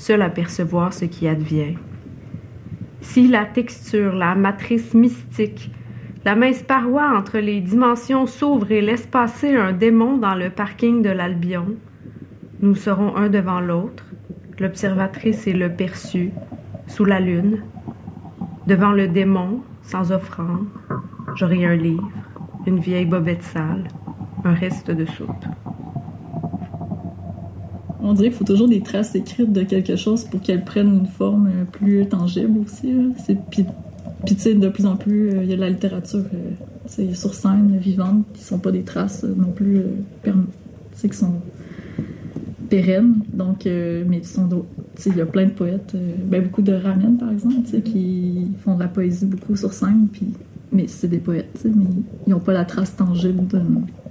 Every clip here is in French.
seul à percevoir ce qui advient. Si la texture, la matrice mystique, la mince paroi entre les dimensions s'ouvre et laisse passer un démon dans le parking de l'Albion, nous serons un devant l'autre, l'observatrice et le perçu, sous la lune. Devant le démon, sans offrande, j'aurai un livre, une vieille bobette sale, un reste de soupe. On dirait qu'il faut toujours des traces écrites de quelque chose pour qu'elles prennent une forme plus tangible aussi. Puis tu sais, de plus en plus, il y a de la littérature sur scène, vivante, qui sont pas des traces non plus qui sont pérennes. Donc, mais il y a plein de poètes, beaucoup de Ramen, par exemple, qui font de la poésie beaucoup sur scène, mais c'est des poètes, mais ils n'ont pas la trace tangible de...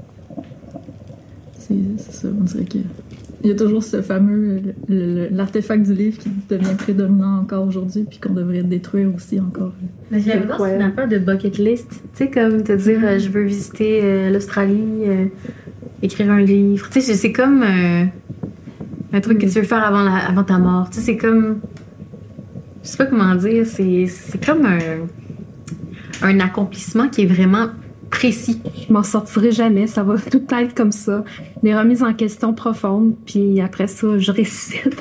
C'est ça, on dirait que... Il y a toujours ce fameux, l'artefact du livre qui devient prédominant encore aujourd'hui, puis qu'on devrait détruire aussi encore. Mais j'ai l'impression que c'est une affaire de bucket list. Tu sais, comme te dire, je veux visiter l'Australie, écrire un livre. Tu sais, c'est comme un truc que tu veux faire avant ta mort. Tu sais, c'est comme... Je sais pas comment dire, c'est comme un accomplissement qui est vraiment précis. Je m'en sortirai jamais, ça va tout être comme ça. Des remises en question profondes, puis après ça, je récite.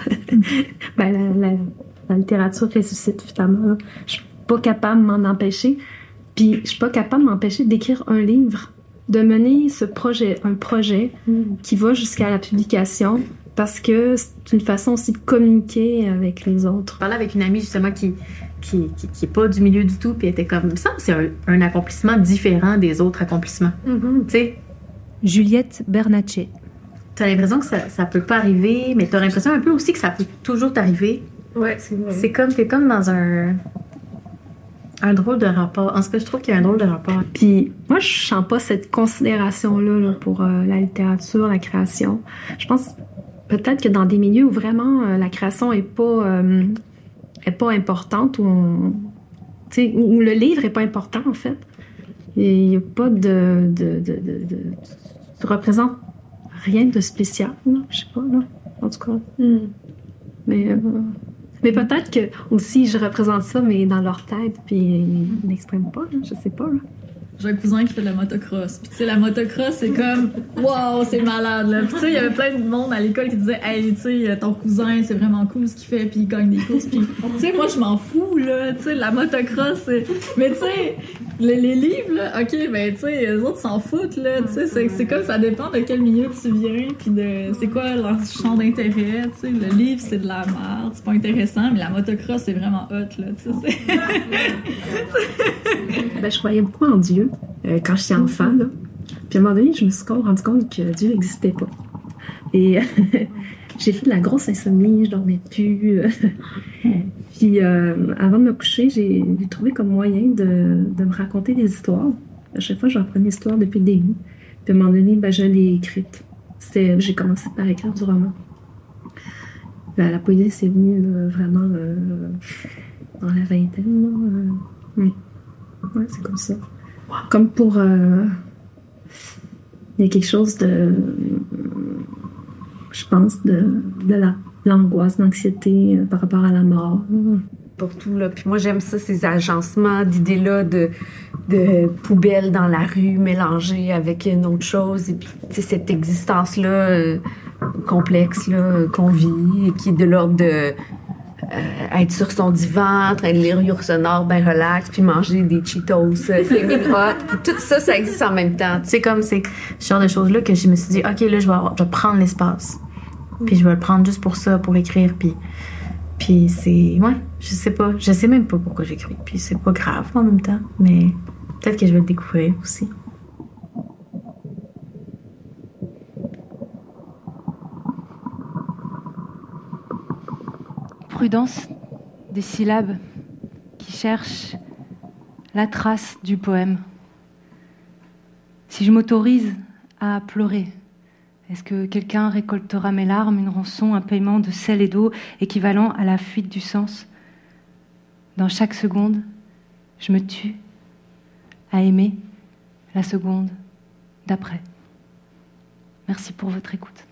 La littérature ressuscite, finalement. Je suis pas capable de m'en empêcher. Puis je suis pas capable de m'empêcher d'écrire un livre, de mener un projet qui va jusqu'à la publication, parce que c'est une façon aussi de communiquer avec les autres. Je parlais avec une amie, justement, qui est pas du milieu du tout, puis elle était comme ça, c'est un accomplissement différent des autres accomplissements. Tu sais. Juliette Bernatchez. T'as l'impression que ça peut pas arriver, mais t'as l'impression un peu aussi que ça peut toujours t'arriver. Ouais, c'est vrai. T'es comme dans un drôle de rapport. En ce cas, je trouve qu'il y a un drôle de rapport. Puis moi, je sens pas cette considération-là pour la littérature, la création. Je pense peut-être que dans des milieux où vraiment la création est pas importante, où le livre est pas important, en fait. Il n'y a pas ça représente rien de spécial, là. Je sais pas, là. En tout cas. Mais peut-être que aussi je représente ça, mais dans leur tête, puis ils n'expriment pas, là. Je sais pas, là. J'ai un cousin qui fait de la motocross. Puis tu sais, la motocross, c'est comme wow, c'est malade, là. Puis tu sais, il y avait plein de monde à l'école qui disait hey, tu sais, ton cousin, c'est vraiment cool ce qu'il fait, puis il gagne des courses. Puis tu sais, moi, je m'en fous, là. Tu sais, la motocross, c'est... Mais tu sais, les livres, là, ok, ben tu sais, eux autres s'en foutent, là. Tu sais, c'est comme ça dépend de quel milieu tu viens, puis de c'est quoi leur champ d'intérêt. Tu sais, le livre, c'est de la merde, c'est pas intéressant, mais la motocross, c'est vraiment hot, là. Tu sais, je croyais beaucoup en Dieu quand j'étais enfant, là. Puis à un moment donné, je me suis rendu compte que Dieu n'existait pas. Et j'ai fait de la grosse insomnie, je dormais plus. Puis avant de me coucher, j'ai trouvé comme moyen de me raconter des histoires. À chaque fois, j'en prenais une histoire depuis le début. Puis à un moment donné, je l'ai écrite. J'ai commencé par écrire du roman. La poésie, c'est venu vraiment dans la vingtaine. Ouais, c'est comme ça. Comme pour... il y a quelque chose de... Je pense de l'angoisse, l'anxiété par rapport à la mort. Pour tout, là. Puis moi, j'aime ça, ces agencements d'idées-là de poubelles dans la rue mélangées avec une autre chose. Et puis, tu sais, cette existence-là complexe, là, qu'on vit, et qui est de l'ordre de... être sur son divan, en train de lire Yourcenar, ben relax, puis manger des Cheetos, c'est hot. Puis tout ça, ça existe en même temps. C'est comme ce genre de choses-là que je me suis dit, OK, là, je vais prendre l'espace. Puis je vais le prendre juste pour ça, pour écrire. Puis c'est... Ouais, je sais pas. Je sais même pas pourquoi j'écris. Puis c'est pas grave en même temps. Mais peut-être que je vais le découvrir aussi. Prudence des syllabes qui cherchent la trace du poème. Si je m'autorise à pleurer, est-ce que quelqu'un récoltera mes larmes, une rançon, un paiement de sel et d'eau équivalent à la fuite du sens? Dans chaque seconde, je me tue à aimer la seconde d'après. Merci pour votre écoute.